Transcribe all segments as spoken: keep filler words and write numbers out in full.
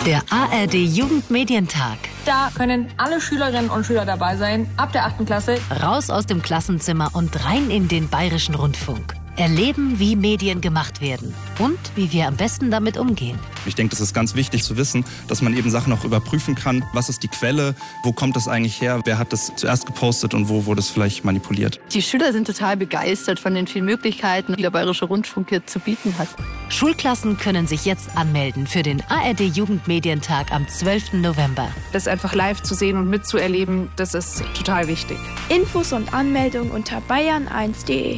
Der A R D Jugendmedientag. Da können alle Schülerinnen und Schüler dabei sein, ab der achten Klasse. Raus aus dem Klassenzimmer und rein in den Bayerischen Rundfunk. Erleben, wie Medien gemacht werden und wie wir am besten damit umgehen. Ich denke, das ist ganz wichtig zu wissen, dass man eben Sachen auch überprüfen kann. Was ist die Quelle? Wo kommt das eigentlich her? Wer hat das zuerst gepostet und wo wurde es vielleicht manipuliert? Die Schüler sind total begeistert von den vielen Möglichkeiten, die der Bayerische Rundfunk hier zu bieten hat. Schulklassen können sich jetzt anmelden für den A R D Jugendmedientag am zwölften November. Das einfach live zu sehen und mitzuerleben, das ist total wichtig. Infos und Anmeldung unter bayern eins punkt de.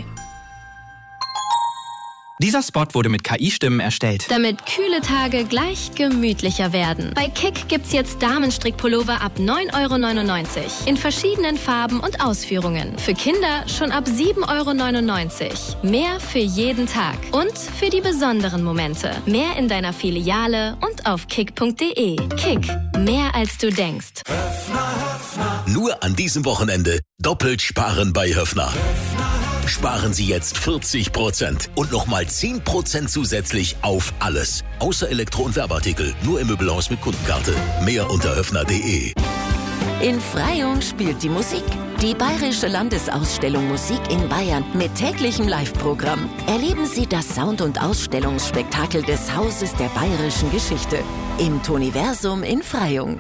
Dieser Spot wurde mit K I-Stimmen erstellt. Damit kühle Tage gleich gemütlicher werden. Bei Kick gibt's jetzt Damenstrickpullover ab neun Euro neunundneunzig. In verschiedenen Farben und Ausführungen. Für Kinder schon ab sieben Euro neunundneunzig. Mehr für jeden Tag. Und für die besonderen Momente. Mehr in deiner Filiale und auf kick punkt de. Kick. Mehr als du denkst. Nur an diesem Wochenende doppelt sparen bei Höffner. Sparen Sie jetzt vierzig Prozent und nochmal zehn Prozent zusätzlich auf alles. Außer Elektro- und Werbeartikel. Nur im Möbelhaus mit Kundenkarte. Mehr unter höffner punkt de. In Freyung spielt die Musik. Die Bayerische Landesausstellung Musik in Bayern mit täglichem Live-Programm. Erleben Sie das Sound- und Ausstellungsspektakel des Hauses der bayerischen Geschichte. Im Toniversum in Freyung.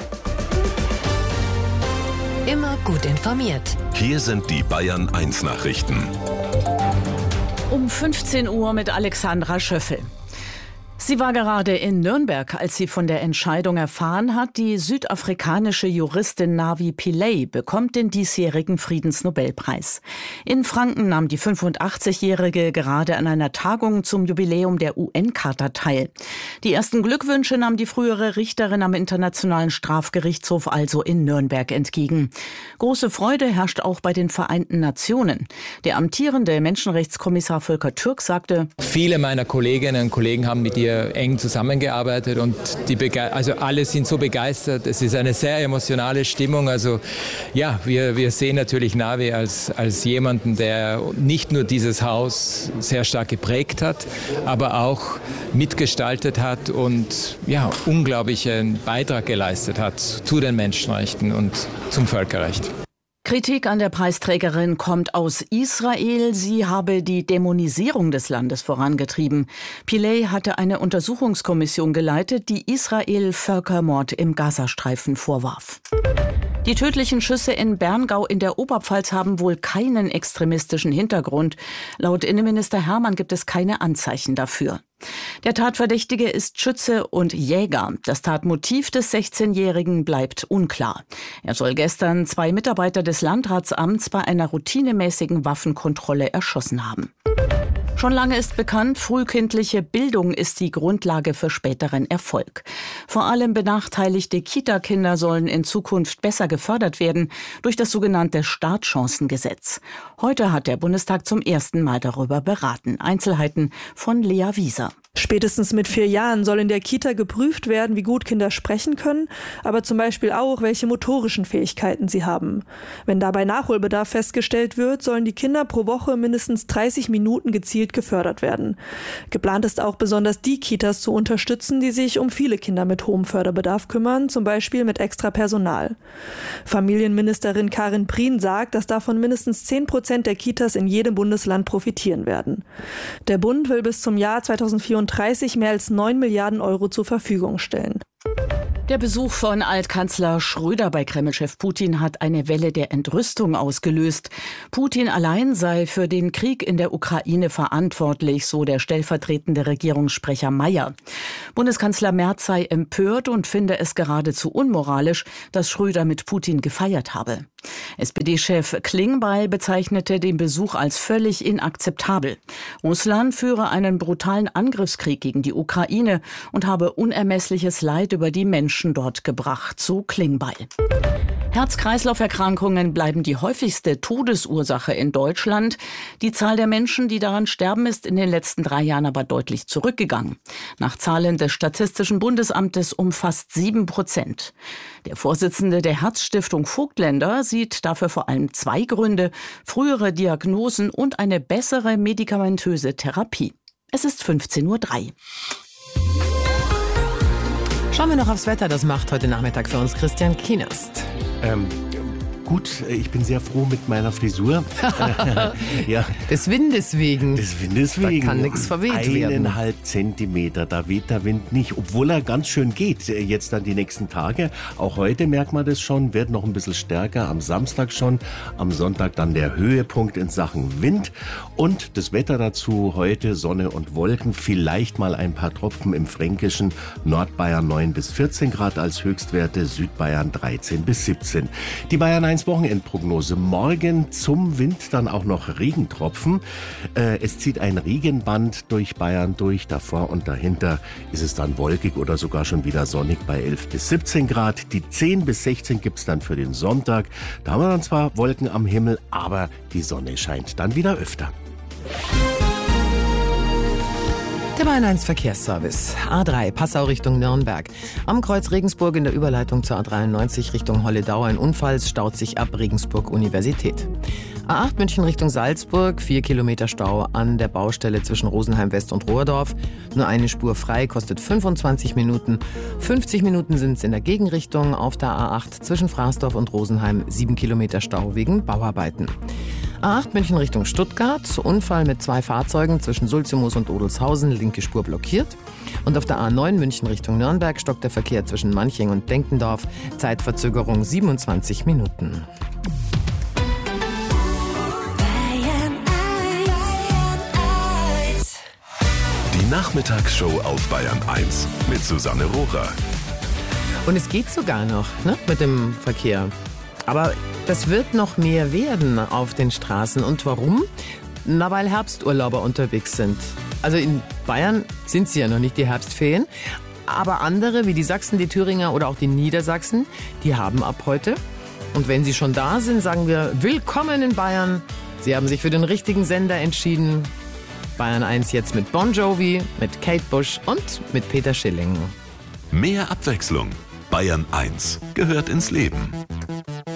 Immer gut informiert. Hier sind die Bayern eins Nachrichten. Um fünfzehn Uhr mit Alexandra Schöffel. Sie war gerade in Nürnberg, als sie von der Entscheidung erfahren hat, die südafrikanische Juristin Navi Pillay bekommt den diesjährigen Friedensnobelpreis. In Franken nahm die fünfundachtzigjährige gerade an einer Tagung zum Jubiläum der U N-Charta teil. Die ersten Glückwünsche nahm die frühere Richterin am Internationalen Strafgerichtshof also in Nürnberg entgegen. Große Freude herrscht auch bei den Vereinten Nationen. Der amtierende Menschenrechtskommissar Volker Türk sagte: Viele meiner Kolleginnen und Kollegen haben mit ihr eng zusammengearbeitet und die Bege- also alle sind so begeistert. Es ist eine sehr emotionale Stimmung. Also ja, wir, wir sehen natürlich Navi als, als jemanden, der nicht nur dieses Haus sehr stark geprägt hat, aber auch mitgestaltet hat und ja, unglaublichen Beitrag geleistet hat zu den Menschenrechten und zum Völkerrecht. Kritik an der Preisträgerin kommt aus Israel. Sie habe die Dämonisierung des Landes vorangetrieben. Pillay hatte eine Untersuchungskommission geleitet, die Israel Völkermord im Gazastreifen vorwarf. Die tödlichen Schüsse in Berngau in der Oberpfalz haben wohl keinen extremistischen Hintergrund. Laut Innenminister Hermann gibt es keine Anzeichen dafür. Der Tatverdächtige ist Schütze und Jäger. Das Tatmotiv des sechzehnjährigen bleibt unklar. Er soll gestern zwei Mitarbeiter des Landratsamts bei einer routinemäßigen Waffenkontrolle erschossen haben. Schon lange ist bekannt, frühkindliche Bildung ist die Grundlage für späteren Erfolg. Vor allem benachteiligte Kita-Kinder sollen in Zukunft besser gefördert werden durch das sogenannte Startchancengesetz. Heute hat der Bundestag zum ersten Mal darüber beraten. Einzelheiten von Lea Wieser. Spätestens mit vier Jahren soll in der Kita geprüft werden, wie gut Kinder sprechen können, aber zum Beispiel auch, welche motorischen Fähigkeiten sie haben. Wenn dabei Nachholbedarf festgestellt wird, sollen die Kinder pro Woche mindestens dreißig Minuten gezielt gefördert werden. Geplant ist auch, besonders die Kitas zu unterstützen, die sich um viele Kinder mit hohem Förderbedarf kümmern, zum Beispiel mit extra Personal. Familienministerin Karin Prien sagt, dass davon mindestens zehn Prozent der Kitas in jedem Bundesland profitieren werden. Der Bund will bis zum Jahr zweitausendvierunddreißig mehr als neun Milliarden Euro zur Verfügung stellen. Der Besuch von Altkanzler Schröder bei Kremlchef Putin hat eine Welle der Entrüstung ausgelöst. Putin allein sei für den Krieg in der Ukraine verantwortlich, so der stellvertretende Regierungssprecher Mayer. Bundeskanzler Merz sei empört und finde es geradezu unmoralisch, dass Schröder mit Putin gefeiert habe. S P D-Chef Klingbeil bezeichnete den Besuch als völlig inakzeptabel. Russland führe einen brutalen Angriffskrieg gegen die Ukraine und habe unermessliches Leid über die Menschen dort gebracht, so Klingbeil. Herz-Kreislauf-Erkrankungen bleiben die häufigste Todesursache in Deutschland. Die Zahl der Menschen, die daran sterben, ist in den letzten drei Jahren aber deutlich zurückgegangen. Nach Zahlen des Statistischen Bundesamtes um fast sieben Prozent. Der Vorsitzende der Herzstiftung Vogtländer sieht dafür vor allem zwei Gründe: frühere Diagnosen und eine bessere medikamentöse Therapie. Es ist fünfzehn Uhr drei. Schauen wir noch aufs Wetter. Das macht heute Nachmittag für uns Christian Kienast. Ähm, gut, ich bin sehr froh mit meiner Frisur. ja. Des Windes wegen. Des Windes wegen. Da kann nichts verweht werden. Eineinhalb Zentimeter, da weht der Wind nicht, obwohl er ganz schön geht jetzt dann die nächsten Tage. Auch heute merkt man das schon, wird noch ein bisschen stärker, am Samstag schon, am Sonntag dann der Höhepunkt in Sachen Wind. Und das Wetter dazu heute Sonne und Wolken, vielleicht mal ein paar Tropfen im Fränkischen, Nordbayern neun bis vierzehn Grad als Höchstwerte, Südbayern dreizehn bis siebzehn. Die Bayern eins Wochenendprognose. Morgen zum Wind dann auch noch Regentropfen. Äh, es zieht ein Regenband durch Bayern durch. Davor und dahinter ist es dann wolkig oder sogar schon wieder sonnig bei elf bis siebzehn Grad. Die zehn bis sechzehn gibt's dann für den Sonntag. Da haben wir dann zwar Wolken am Himmel, aber die Sonne scheint dann wieder öfter. Der Bayern eins Verkehrsservice. A drei, Passau Richtung Nürnberg. Am Kreuz Regensburg in der Überleitung zur A dreiundneunzig Richtung Holledau ein Unfall, staut sich ab Regensburg Universität. A acht München Richtung Salzburg, vier Kilometer Stau an der Baustelle zwischen Rosenheim West und Rohrdorf. Nur eine Spur frei, kostet fünfundzwanzig Minuten. fünfzig Minuten sind es in der Gegenrichtung auf der A acht zwischen Fraßdorf und Rosenheim, sieben Kilometer Stau wegen Bauarbeiten. A acht München Richtung Stuttgart, Unfall mit zwei Fahrzeugen zwischen Sulzimoos und Odelshausen, linke Spur blockiert. Und auf der A neun München Richtung Nürnberg stockt der Verkehr zwischen Manching und Denkendorf, Zeitverzögerung siebenundzwanzig Minuten. Die Nachmittagsshow auf Bayern eins mit Susanne Rohrer. Und es geht sogar noch, ne, mit dem Verkehr. Aber das wird noch mehr werden auf den Straßen. Und warum? Na, weil Herbsturlauber unterwegs sind. Also in Bayern sind sie ja noch nicht die Herbstferien. Aber andere, wie die Sachsen, die Thüringer oder auch die Niedersachsen, die haben ab heute. Und wenn sie schon da sind, sagen wir willkommen in Bayern. Sie haben sich für den richtigen Sender entschieden. Bayern eins jetzt mit Bon Jovi, mit Kate Bush und mit Peter Schilling. Mehr Abwechslung. Bayern eins gehört ins Leben.